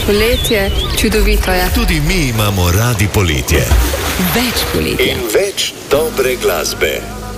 Poletje, čudovito je. Tudi mi imamo radi poletje. Več poletja. In več dobre glasbe.